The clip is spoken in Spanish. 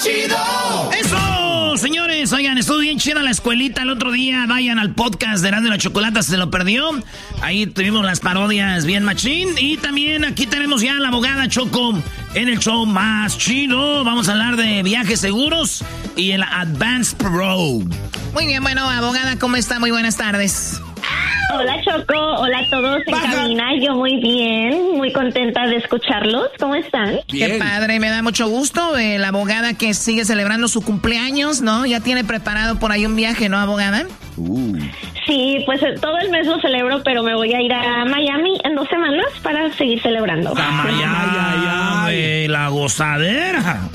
Chido. ¡Eso! Señores, oigan, estuvo bien chida la escuelita el otro día. Vayan al podcast de Erasmo y la Chocolata, se lo perdió. Ahí tuvimos las parodias bien machín. Y también aquí tenemos ya a la abogada Choco en el show más chido. Vamos a hablar de viajes seguros y el Advance Pro. Muy bien, bueno, abogada, ¿cómo está? Muy buenas tardes. Hola Choco, hola a todos en cabina, yo muy bien, muy contenta de escucharlos, ¿cómo están? Bien. Qué padre, me da mucho gusto, la abogada que sigue celebrando su cumpleaños, ¿no? Ya tiene preparado por ahí un viaje, ¿no, abogada? Sí, pues todo el mes lo celebro, pero me voy a ir a Miami en 2 semanas para seguir celebrando. ¡A Miami, la gozadera!